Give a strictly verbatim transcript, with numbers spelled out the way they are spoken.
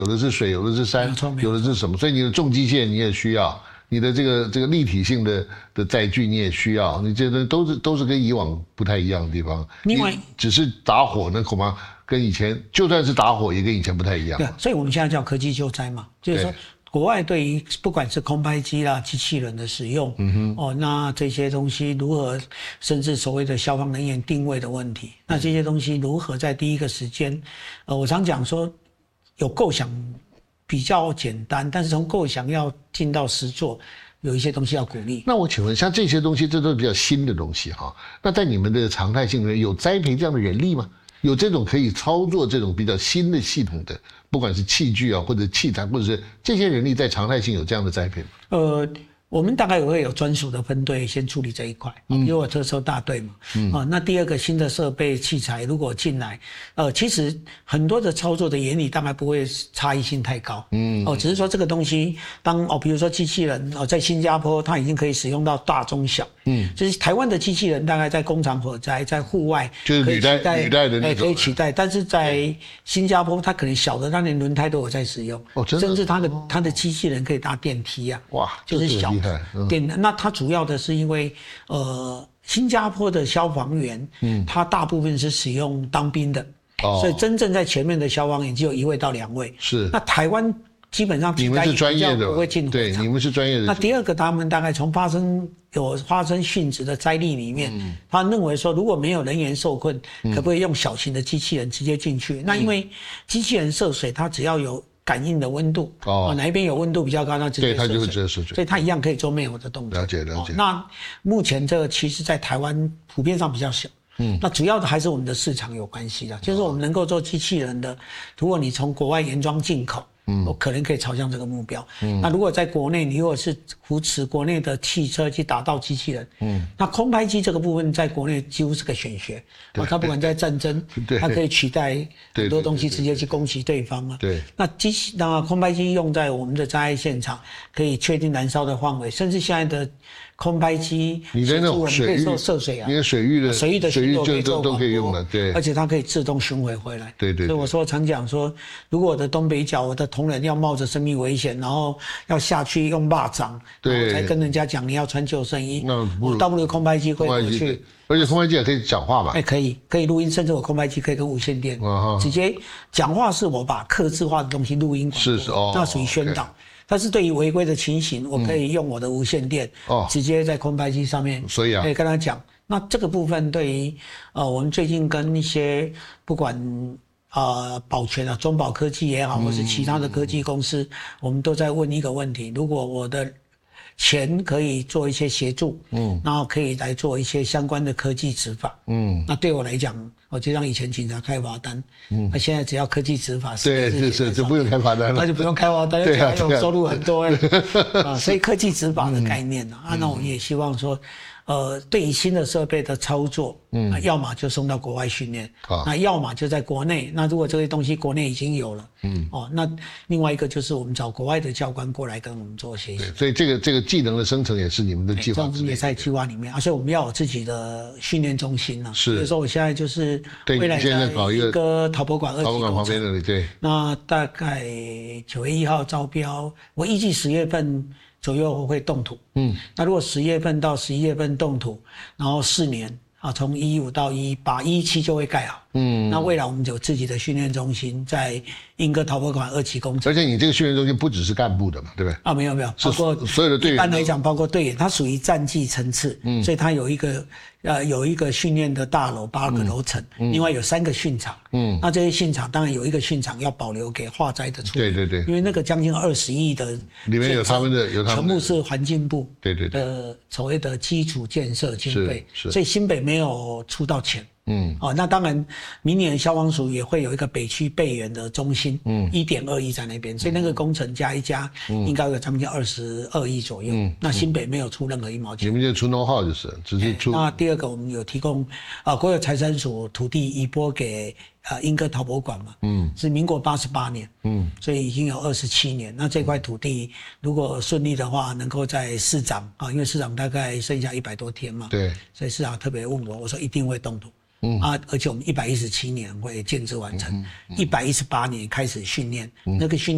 有的是水，有的是山，有的是什么，所以你的重机械你也需要。你的这个这个立体性的的载具你也需要，你这个都是都是跟以往不太一样的地方。 另外， 只是打火那恐怕跟以前，就算是打火也跟以前不太一样。 对，所以我们现在叫科技救灾嘛，就是说国外对于不管是空拍机啦、机器人的使用，嗯哼，哦，那这些东西如何，甚至所谓的消防人员定位的问题，那这些东西如何在第一个时间，呃，我常讲说有构想。比较简单，但是从构想要进到实作，有一些东西要鼓励。 那我请问，像这些东西，这都是比较新的东西哈。那在你们的常态性里面，有栽培这样的人力吗？有这种可以操作这种比较新的系统的，不管是器具啊，或者器材，或者是这些人力在常态性有这样的栽培吗？ 呃。我们大概也会有专属的分队先处理这一块，比如我特搜大队嘛，嗯、啊，那第二个新的设备器材如果进来，呃，其实很多的操作的原理大概不会差异性太高，嗯，哦，只是说这个东西当哦，比如说机器人哦，在新加坡它已经可以使用到大中小，嗯，就是台湾的机器人大概在工厂火灾在户外就是履带履带的那种， 可以取代，但是在新加坡它可能小的它连轮胎都有在使用， 哦，真的， 甚至它的它的机器人可以搭电梯啊， 哇， 就是小。 嗯、 电那它主要的是因为呃新加坡的消防员，嗯，他大部分是使用当兵的，哦，所以真正在前面的消防员只有一位到两位。 是。 那台湾基本上你们是专业的， 不会进火场， 对，你们是专业的。 那第二个，他们大概从发生有发生殉职的灾例里面，嗯、他认为说如果没有人员受困，嗯、可不可以用小型的机器人直接进去？嗯、那因为机器人涉水，它只要有感应的温度哦，哪一边有温度比较高，那直接对它就会直接涉水， 所以它一样可以做灭火的动作。 了解了解。 哦、那目前这个其实在台湾普遍上比较小，嗯，那主要的还是我们的市场有关系的，就是我们能够做机器人的，如果你从国外原装进口。嗯，我可能可以朝向这个目标。嗯，那如果在国内，你如果是扶持国内的汽车去打造机器人，嗯，那空拍机这个部分在国内几乎是个选学。哦，它不管在战争，它可以取代很多东西，直接去攻击对方了。 对， 那机器那空拍机用在我们的灾害现场，可以确定燃烧的范围，甚至现在的空拍机， 你的那种水域涉水啊， 因为水域的水域的水域就都都可以用了，对， 而且它可以自动巡回回来。 对 对, 对。 所以我说常讲说，如果我的东北角，我的同仁要冒着生命危险，然后要下去用蚂蚱， 对， 才跟人家讲你要穿救生衣， 那我倒不如空拍机会回去。 而且空拍机也可以讲话吧？ 哎，可以，可以录音，甚至我空拍机可以跟无线电、哦、直接讲话，是我把客制化的东西录音广播， 是是哦， 那属于宣导。Okay. 但是对于违规的情形，我可以用我的无线电，嗯、直接在空拍机上面， 所以啊， 可以跟他讲。那这个部分对于呃，我们最近跟一些不管呃保全啊，中保科技也好，或是其他的科技公司，嗯、我们都在问一个问题：如果我的钱可以做一些协助，嗯，然后可以来做一些相关的科技执法，嗯，那对我来讲，我就让以前警察开罚单，嗯，那现在只要科技执法， 对，是是就不用开罚单了， 那就不用开罚单， 对啊， 有收入很多哎，啊，所以科技执法的概念呢，啊，那我们也希望说。呃，对于新的设备的操作，嗯，要么就送到国外训练，啊，那要么就在国内。那如果这些东西国内已经有了，嗯，哦，那另外一个就是我们找国外的教官过来跟我们做学习。 所以这个这个技能的生成也是你们的计划之内， 也在计划里面。而且我们要有自己的训练中心呢。 是， 所以说我现在就是未来现在搞一个陶博馆二期工程， 陶博馆旁边那里，对。 那大概九月一号招标，我预计十月份。左右会动土，嗯，那如果十月份到十一月份动土，然后四年啊，从一五到一八一七就会盖好，嗯，那未来我们有自己的训练中心在英歌陶博馆二期工程， 而且你这个训练中心不只是干部的嘛，对不对？ 啊，没有没有，包括所有的队员， 一般来讲包括队员，它属于战绩层次，嗯，所以它有一个呃有一个训练的大楼八个楼层，嗯，另外有三个训场，嗯，那这些训场当然有一个训场要保留给化灾的处理， 对对对， 因为那个将近二十亿的里面有他们的有他们全部是环境部对对的所谓的基础建设经费， 是是， 所以新北没有出到钱。 嗯， 哦，那当然，明年消防署也会有一个北区备援的中心，嗯，一点二亿在那边，所以那个工程加一加，嗯，应该有将近二十二亿左右。嗯，那新北没有出任何一毛钱， 你们就出 know how 就是，只是出。 那第二个，我们有提供啊，国有财产署土地移拨给呃英歌陶博馆嘛，嗯，是民国八十八年，嗯，所以已经有二十七年。那这块土地如果顺利的话，能够在市长啊，因为市长大概剩下一百多天嘛， 对， 所以市长特别问我，我说一定会动土。嗯啊，而且我们一百一十七年会建制完成，一百一十八年开始训练，嗯、那个训练。